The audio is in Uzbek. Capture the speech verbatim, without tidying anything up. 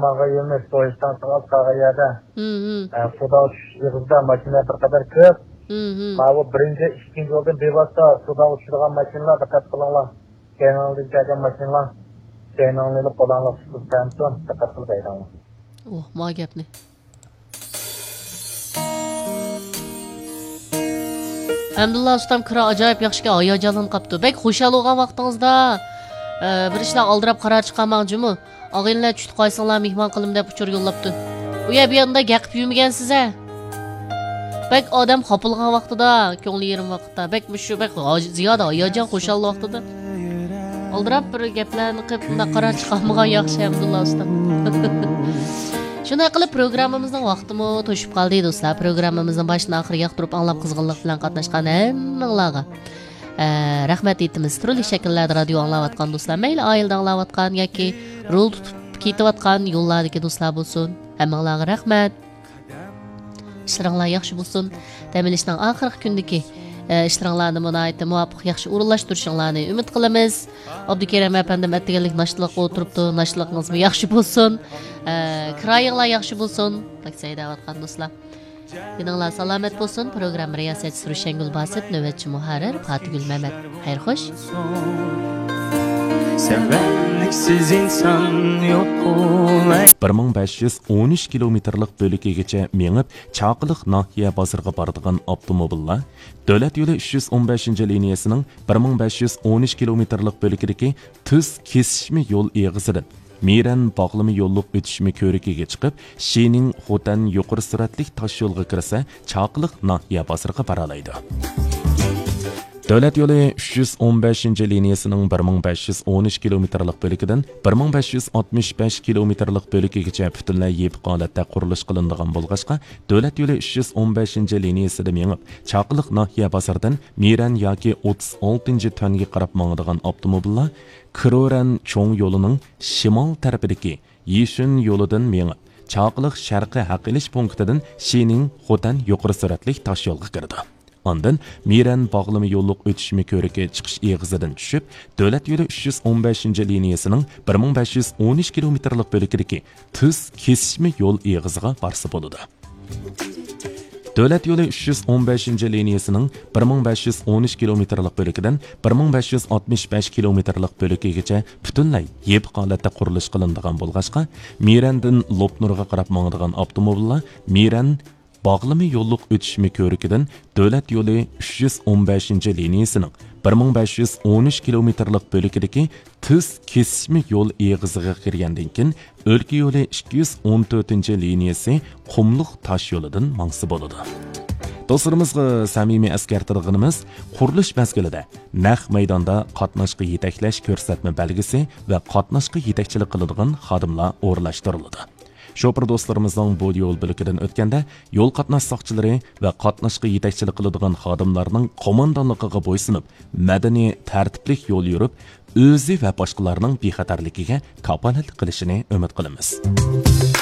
Mağa yılmış Soğuş'tan sonra Sağaya'da. Hı hı. Suda uçuşduğumuzda makine bir kadar köp. Hı hı. Mağa birinci, ikinci yoldan bevasta suda uçurduğun makineler dikkat kılınlar. Kenanlı içeriden makineler. Kenanlılık olanlar susuzdan sonra dikkat kılınlar. Oh, mağa gapni. Alhamdulillah ustam kira ajoyib yaxshi hayajonlanib qapti. Bek xushal bo'lgan vaqtingizda bir ishlar aldirab qarab chiqamoqchimi? Og'inlar tushib qo'ysanglar mehmon qilim deb uchur yo'llabdi. U yer bu yerda gaqib yurmagansiz a? Bek odam xopilgan vaqtida, ko'ngli yerim vaqtda, bek shu bek ziyoda hayajon xushal vaqtida aldirab bir gaplarni qilib bunda qarab chiqamagan yaxshi alhamdulillah ustam. Shunday qilib programmamizning vaqtimi to'shib qoldi do'stlar. Programmamizning boshidan oxiriga turib anglab qizg'inlik bilan qatnashgan hammanglarga rahmat aytamiz. Turli shakllarda radio anglayotgan do'stlar, mayli oilada anglayotgan yoki rol tutib ketayotgan yo'llardagi do'stlar bo'lsin. Hammanglarga rahmat. İşleringlar yaxshi bo'lsin. Ta'minlashning oxirgi kundagi işleringlarni munoyatda muvofiq yaxshi o'rinlashtirishinglarni umid qilamiz. Abdukarim apandim aytganlik nashliqqa o'tiribdi. Nashliqingiz yaxshi bo'lsin. Kirayinglar yaxshi bo'lsin. Taksiya da'vatgan do'stlar. Dininglar salomat bo'lsin. Program riyosatchisi Rushangul Basit, navbatchi muharrir Fatigul Mamat. Xayr xo'sh. Sevenliksiz insan yok olay. bir ming besh yuz o'n uch kilometrlik bo'likigacha mengib Chaqiliq nahiya bozoriga boradigan avtomobillar Davlat yo'li uch yuz o'n beshinchi liniyasining bir ming besh yuz o'n uch kilometrlik bo'likidagi tuz kesishma yo'l eg'isidan Miran bog'lama yo'lliq o'tishma ko'rikiga chiqib, Shining Xotan yuqori sur'atli tosh yo'lga kirsa, Chaqiliq nahiya bozoriga bora oladi. Davlat yo'li uch yuz o'n beshinchi liniyasining bir ming besh yuz o'n uch kilometrlik bo'likidan bir ming besh yuz oltmish besh kilometrlik bo'likigacha butunlay yepiq holatda qurilish qilinadigan bo'lg'achqa, Davlat yo'li uch yuz o'n beshinchi liniyasida mengib, Chaqiliq nahiya bozoridan Miran yoki o'ttiz oltinchi tonga qarab mangadigan avtomobillar Kiroran cho'ng yo'lining shimol tarafidagi Yishun yo'lidan mengib, Chaqiliq sharqiy haq ilish punktidan Shining Xotan yuqori sur'atli tosh yo'lga kirdi. Ondan Miran bog'lama yo'lliq o'tishma ko'riki chiqish eg'izidan tushib, Davlat yo'li uch yuz o'n beshinchi liniyasining bir ming besh yuz o'n uch kilometrlik bo'likidagi tuz kesishma yo'l eg'iziga borsa bo'ladi. Davlat yo'li uch yuz o'n beshinchi liniyasining bir ming besh yuz o'n uch kilometrlik bo'likidan bir ming besh yuz oltmish besh kilometrlik bo'likigacha butunlay yepiq holatda qurilish qilinadigan bo'lg'achqa, Mirandan Lopnurga qarab mangadigan avtomobillar Miran bog'lama yo'lliq o'tishma ko'rikidan Davlat yo'li uch yuz o'n beshinchi liniyasining bir ming besh yuz o'n uch kilometrlik bo'likidagi tuz kesishma yo'l eg'iziga kirgandan keyin o'lka yo'li ikki yuz o'n to'rtinchi liniyasi Qumliq tosh yo'lidan mangsi bo'ladi. Do'stlarimizga samimiy eskartirganimiz qurilish mezgilida naq maydonda qatnashga yetaklash ko'rsatma belgisi va qatnashga yetakchilik qiladigan xodimlar o'rnashtiriladi. Şoför dostlarımızdan bu yo'l bo'likidan o'tganda yo'l qatnash soqchilari va qatnashga yetakchilik qiladigan xodimlarning qo'mondonligiga bo'ysunib, madaniy tartiblik yo'l yurib, o'zi va boshqalarning bexatarligiga kapolatlik qilishini umid qilamiz.